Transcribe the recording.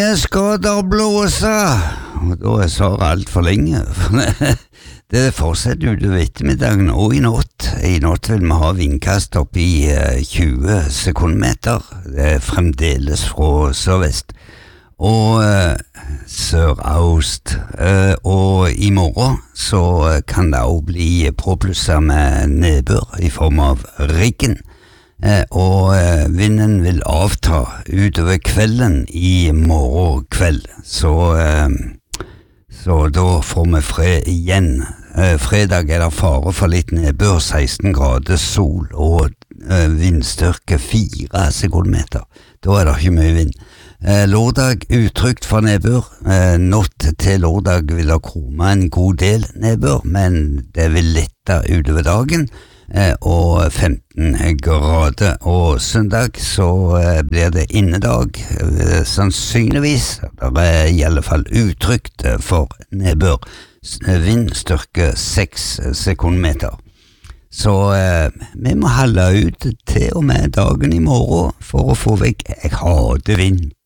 lenge skal der blåse? Og da er svaret alt for lenge. Det fortsetter utover ettermiddagen og i natt. I natt vil vi ha vindkast opp i 20 sekundmeter. Det er fremdeles fra sørvest. Og søraust. Og i morgen så kan det også bli påplusset med nedbør i form av regn. Og vinden vil avta utover kvelden i morgen kveld, så da får vi fred igjen. Fredag er det fare for litt nedbør, 16 grader sol og vindstyrke 4 sekundmeter. Da er det ikke mye vind. Lørdag utrygt for nedbør. Natt til lørdag vil det komme en god del nedbør, men det vil lette utover dagen. Og 15 grader, og søndag så blir det innedag, sannsynligvis. Det er i alle fall utrygt for nedbør. Vindstyrke 6 sekundmeter. Så vi må holde ut til og med dagen i morgen for å få vekk. Jeg hater vind.